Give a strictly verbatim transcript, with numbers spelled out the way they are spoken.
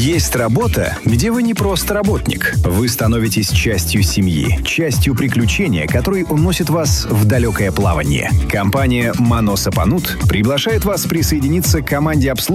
Есть работа, где вы не просто работник. Вы становитесь частью семьи, частью приключения, который уносит вас в далекое плавание. Компания «Маносапанут» приглашает вас присоединиться к команде обслуживания